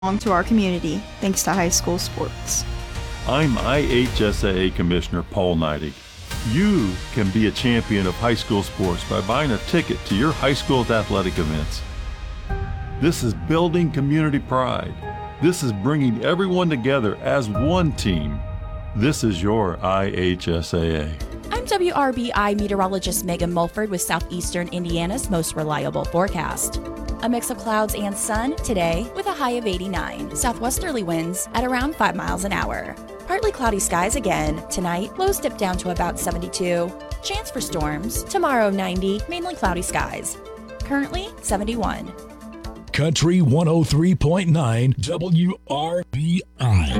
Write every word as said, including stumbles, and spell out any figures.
belong to our community thanks to high school sports. I'm I H S A A Commissioner Paul Neidig. You can be a champion of high school sports by buying a ticket to your high school's athletic events. This is building community pride. This is bringing everyone together as one team. This is your I H S A A. I'm W R B I meteorologist Megan Mulford with Southeastern Indiana's most reliable forecast. A mix of clouds and sun today with a high of eighty-nine. Southwesterly winds at around five miles an hour. Partly cloudy skies again. Tonight, lows dip down to about seventy-two. Chance for storms. Tomorrow, ninety. Mainly cloudy skies. Currently, seventy-one. Country one oh three point nine W R B I.